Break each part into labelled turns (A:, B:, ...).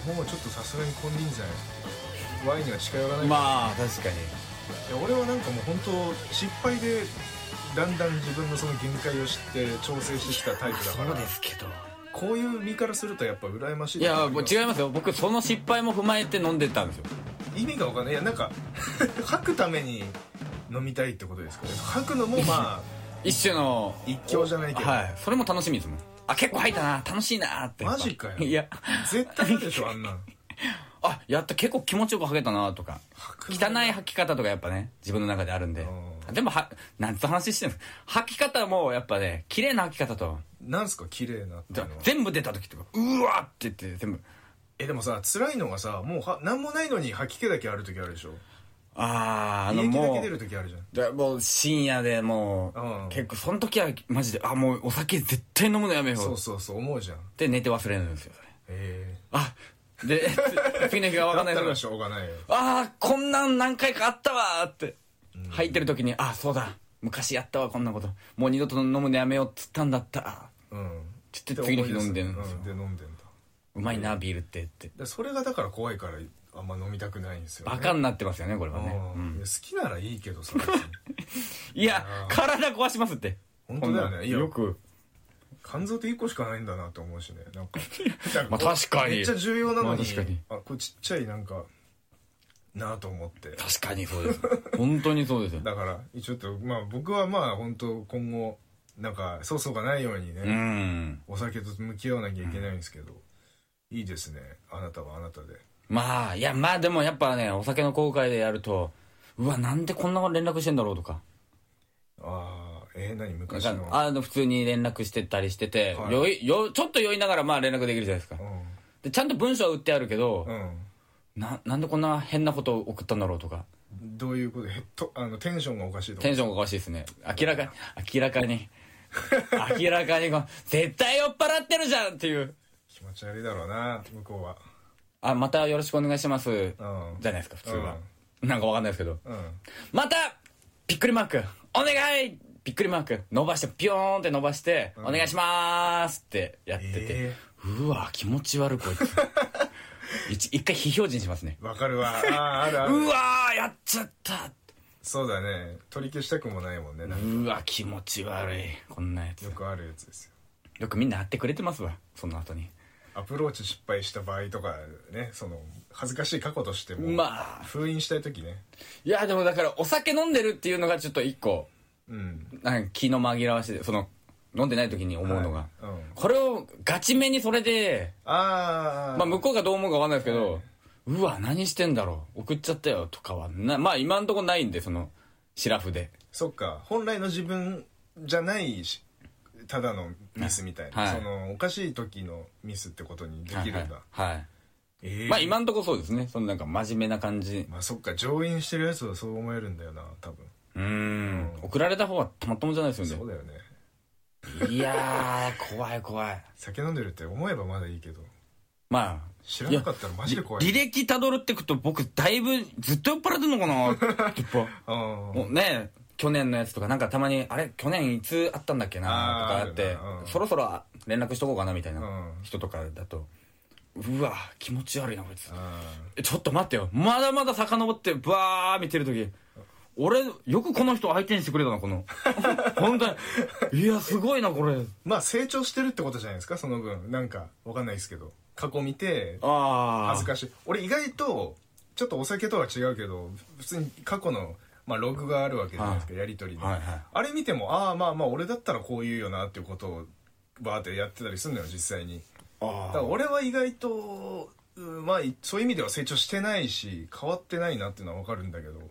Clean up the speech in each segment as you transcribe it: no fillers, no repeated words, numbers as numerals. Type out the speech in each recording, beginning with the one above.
A: もうちょっとさすがに金輪際ワインには近寄らない。
B: まあ確かに。
A: いや俺はなんかもう本当失敗でだんだん自分のその限界を知って調整してきたタイプだから。
B: そうですけど、
A: こういう身からするとやっぱ羨ましい。
B: いやもう違いますよ。僕その失敗も踏まえて飲んでたんですよ。
A: 意味が分かんない。いやなんか吐くために飲みたいってことですかね。吐くのもまあ
B: 一種の
A: 一興じゃないけど、
B: はい、それも楽しみですもん。あ、結構吐いたな、楽しいなって。
A: マジかよ。
B: いや
A: 絶対嫌でしょあんなん。
B: あ、やった、結構気持ちよく吐けたなとか、汚い吐き方とかやっぱね自分の中であるんで。でもなんつう話してんの、吐き方もやっぱね、綺麗な吐き方と、
A: なんすか綺麗なっていうのは。
B: 全部出た時とかうわって言って全部。
A: でもさ辛いのがさ、もうなんもないのに吐き気だけある時あるでしょ。
B: もう
A: 胃液だけ出る時あるじゃん。
B: もう深夜でもう、結構その時はマジでもうお酒絶対飲むのやめよう。
A: そう思うじゃん。
B: で寝て忘れるんですよそれ。で次の日が分かんない
A: だったらしょうがないよ。
B: こんなん何回かあったわーって、吐いてる時にそうだ昔やったわこんなこと、もう二度と飲むのやめようっつったんだったって次の日飲んでるんですよ。
A: で飲んでんだ。
B: うまいなビールって
A: それがだから怖いからあんま飲みたくないんですよね。
B: バカになってますよねこれはね。
A: 好きならいいけどさ。
B: いや体壊しますって。
A: 本当だよね。いや
B: よく
A: 肝臓って1個しかないんだなって思うしね。なんか
B: まあ確かに
A: めっちゃ重要なのに、
B: 確かに
A: これちっちゃいなんかなと思って。
B: 確かにそうです本当にそうですよ。
A: だからちょっと僕は本当今後なんか粗相がないようにね、お酒と向き合わなきゃいけないんですけど、いいですねあなたはあなたで。
B: いやでもやっぱね、お酒の後悔でやると、うわなんでこんな連絡してんだろうとか。
A: 何昔の
B: 普通に連絡してたりしてて、ちょっと酔いながら連絡できるじゃないですか。でちゃんと文章は打ってあるけど、なんでこんな変なことを送ったんだろうとか。
A: どういうことテンションがおかしいとか。
B: テンションがおかしいですね。明らかに絶対酔っ払ってるじゃんっていう。
A: 気持ち悪いだろうな向こうは。
B: またよろしくお願いしますじゃないですか普通は。なんかわかんないですけど、またびっくりマークお願いびっくりマーク伸ばしてピヨーンって伸ばして、お願いしまーすってやってて、うわ気持ち悪いこいつ一回非表示にしますね。
A: わかるわ。ある
B: うわーやっちゃった。
A: そうだね、取り消したくもないもんね。
B: うわ気持ち悪いこんなやつ。
A: よくあるやつですよ。
B: よくみんなやってくれてますわその後に。
A: アプローチ失敗した場合とかね、その恥ずかしい過去としても封印したい時ね。
B: いやでもだからお酒飲んでるっていうのがちょっと一個、なんか気の紛らわしで、その飲んでない時に思うのが、これをガチめにそれで向こうがどう思うかわかんないですけど、うわ何してんだろう送っちゃったよとかは今んとこないんで、そのシラフで。
A: そっか、本来の自分じゃないただのミスみたいな、そのおかしい時のミスってことにできるんだ。今んとこそうですね。そのなんか真面目な感じ。 そっか、上演してるやつはそう思えるんだよな多分。
B: 送られた方はたまったもんじゃないですよね。
A: そうだよね。
B: いやー怖い。
A: 酒飲んでるって思えばまだいいけど、知らなかったらマジで怖い。
B: 履歴たどるってくと僕だいぶずっと酔っ払ってんのかなってもうね、去年のやつとかなんかたまに去年いつあったんだっけなとかあって、そろそろ連絡しとこうかなみたいな人とかだと、うわ気持ち悪いなこいつ。ちょっと待ってよ、まだまだ遡ってバー見てる時、俺よくこの人相手にしてくれたなこの本当に。いやすごいなこれ。
A: 成長してるってことじゃないですかその分。なんかわかんないですけど、過去見て恥ずかしい。俺意外とちょっとお酒とは違うけど、普通に過去のログがあるわけじゃないですか、やり取りで。あれ見ても俺だったらこう言うよなっていうことをバーってやってたりするのよ実際に。だから俺は意外とそういう意味では成長してないし変わってないなっていうのはわかるんだけど、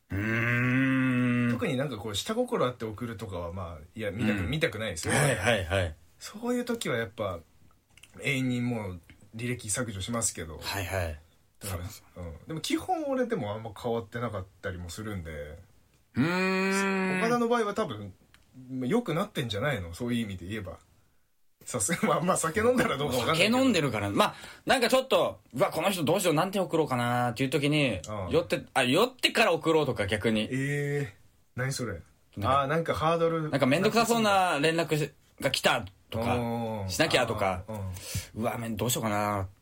A: 特になんかこう下心あって送るとかは見たくないですよね。そういう時はやっぱ永遠にもう履歴削除しますけど。でも基本俺でもあんま変わってなかったりもするんで、岡田の場合は多分良くなってんじゃないの、そういう意味で言えば。さすが酒飲んだらどうか分かんないけど、
B: 酒飲んでるからなんかちょっとこの人どうしよう何点送ろうかなっていう時に酔ってから送ろうとか逆に。
A: 何それ。なんかハードル、
B: なんかめんどくさそうな連絡が来たとかしなきゃとか、うわどうしようかな